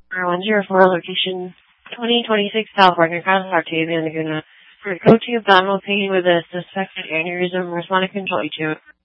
104 location 2026 California, Cross Octavian Laguna. For go-to abdominal pain with a suspected aneurysm, respond to control E2.